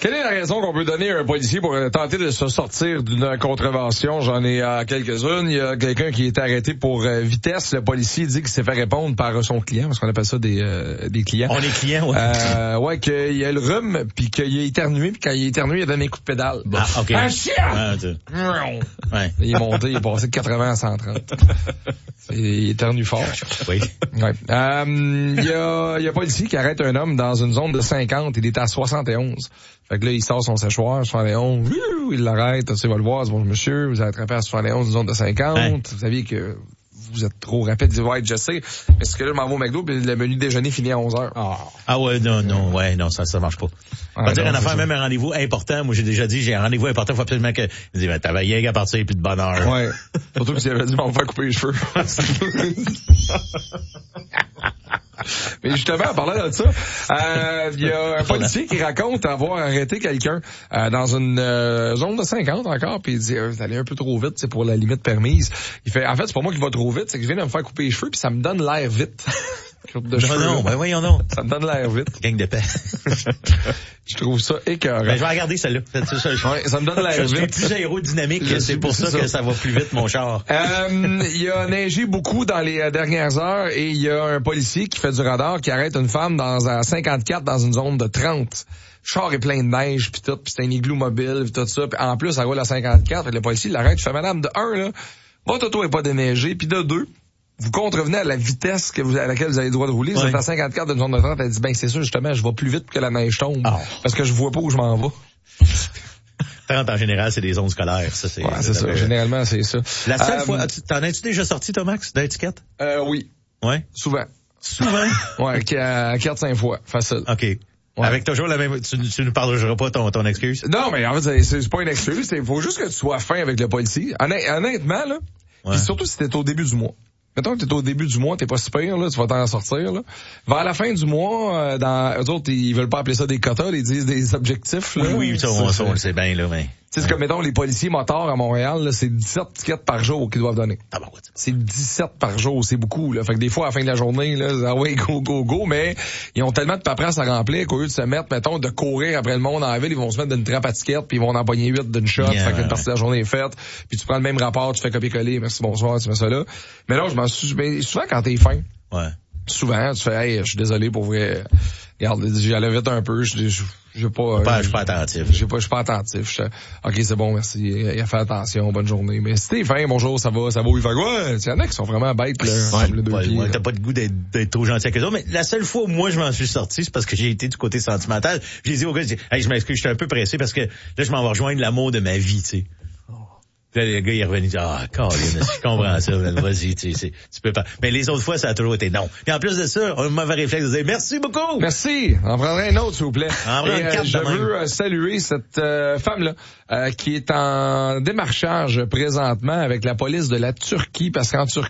Quelle est la raison qu'on peut donner à un policier pour tenter de se sortir d'une contravention? J'en ai quelques-unes. Il y a quelqu'un qui est arrêté pour vitesse. Le policier dit qu'il s'est fait répondre par son client, parce qu'on appelle ça des clients. On est clients, ouais. Ouais, qu'il a le rhume, puis qu'il a éternué, puis quand il a éternué, il a donné un coup de pédale. Bon. Ah, OK. Un chien! Ouais. Il est monté, il est passé de 80 à 130. Il éternue fort. Oui. Ouais. Il y a un policier qui arrête un homme dans une zone de 50. Il est à 71. Fait que là, il sort son séchoir, 71. Il l'arrête. Tu vas le voir. Bon, monsieur, vous avez attrapé à 71, une zone de 50. Ouais. Vous saviez que vous êtes trop rapide. Il dit, ouais, je sais. Parce que là, je m'en vais au McDo, puis le menu déjeuner finit à 11h. Ah ouais, non, ça marche pas. On va dire une affaire, même un rendez-vous important. Moi, j'ai déjà dit, j'ai un rendez-vous important, faut absolument que, il dit, t'avais rien à partir, plus de bonne heure. Ouais. Surtout que s'il avait dit, on va me faire couper les cheveux. Mais justement, en parlant de ça, il y a un policier qui raconte avoir arrêté quelqu'un dans une zone de 50 encore, puis il dit, vous allez un peu trop vite, c'est pour la limite permise. Il fait, en fait, c'est pas moi qui va trop vite, c'est que je viens de me faire couper les cheveux, puis ça me donne l'air vite. Ben voyons non. Ça me donne l'air vite. Gang de paix. Je trouve ça écœurant. Ben, je vais regarder celle-là. Ouais, ça me donne l'air vite. Je suis plus aérodynamique, c'est pour ça que ça va plus vite, mon char. Il a neigé beaucoup dans les dernières heures et il y a un policier qui fait du radar qui arrête une femme à 54 dans une zone de 30. Le char est plein de neige pis tout, pis c'est un igloo mobile pis tout ça. Pis en plus, ça roule à 54. Le policier l'arrête. Je fais, madame, de 1, là, votre auto est pas déneigée, puis de 2, vous contrevenez à la vitesse à laquelle vous avez le droit de rouler. Vous êtes à 54 d'une zone de 30. Elle dit, ben, c'est sûr, justement, je vais plus vite que la neige tombe. Parce que je vois pas où je m'en vais. 30 en général, c'est des zones scolaires. Ça, c'est ça. Généralement, c'est ça. La seule fois, t'en as-tu déjà sorti, toi, Max, d'étiquette? Oui. Ouais? Souvent? Ouais, 4-5 fois. Facile. OK. Ouais. Avec toujours la même, tu ne parleras pas ton excuse? Non, mais en fait, c'est pas une excuse. Il faut juste que tu sois fin avec le policier. Honnêtement, là. Pis surtout si t'es au début du mois. Mettons que t'es au début du mois, t'es pas super, là, tu vas t'en sortir, là. Vers la fin du mois, eux autres, ils veulent pas appeler ça des quotas, ils disent des objectifs, là. Oui, ça, on le sait bien, là, mais. C'est comme, mettons, les policiers motards à Montréal, là, c'est 17 tickets par jour qu'ils doivent donner. C'est 17 par jour, c'est beaucoup, là. Fait que des fois, à la fin de la journée, là, ouais, go, mais ils ont tellement de paperasse à remplir qu'au lieu de se mettre, mettons, de courir après le monde en ville, ils vont se mettre d'une trappe à tickets, puis ils vont en empoigner 8 d'une shot, fait qu'une partie de la journée est faite, puis tu prends le même rapport, tu fais copier-coller, merci, bonsoir, tu fais ça là. Mais là, mais souvent quand t'es fin. Ouais. Souvent, tu fais, hey, je suis désolé pour vrai. Regarde, j'allais vite un peu, je suis pas attentif. Je suis pas attentif. OK, c'est bon, merci. Il a fait attention, bonne journée. Mais si t'es fin, bonjour, ça va, il fait ouais, il y en a qui sont vraiment bêtes, là. Ouais, t'as pas de goût d'être trop gentil avec eux autres. Mais la seule fois où moi je m'en suis sorti, c'est parce que j'ai été du côté sentimental. J'ai dit au gars, hey, je m'excuse, j'étais un peu pressé parce que là, je m'en vais rejoindre l'amour de ma vie, tu sais. Là, le gars, il est revenu, il dit, Colin, je comprends ça, vas-y, tu peux pas. Mais les autres fois, ça a toujours été non. Et en plus de ça, on a un mauvais réflexe de dire, merci beaucoup! Merci! On prendrait un autre, s'il vous plaît. Je veux saluer cette femme-là, qui est en démarchage présentement avec la police de la Turquie, parce qu'en Turquie,